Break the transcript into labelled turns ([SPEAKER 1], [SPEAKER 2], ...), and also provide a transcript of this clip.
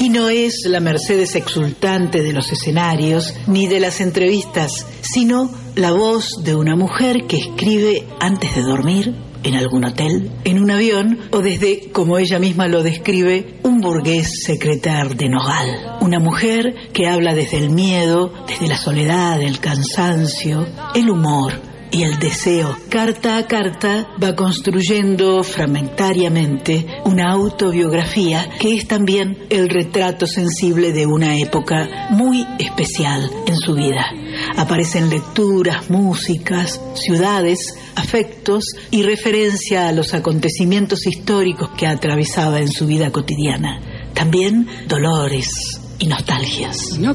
[SPEAKER 1] Y no es la Mercedes exultante de los escenarios ni de las entrevistas, sino la voz de una mujer que escribe antes de dormir, en algún hotel, en un avión o desde, como ella misma lo describe, un burgués secretaire de Nogal. Una mujer que habla desde el miedo, desde la soledad, el cansancio, el humor y el deseo. Carta a carta va construyendo fragmentariamente una autobiografía que es también el retrato sensible de una época muy especial en su vida. Aparecen lecturas, músicas, ciudades, afectos y referencia a los acontecimientos históricos que atravesaba en su vida cotidiana. También dolores y nostalgias.
[SPEAKER 2] No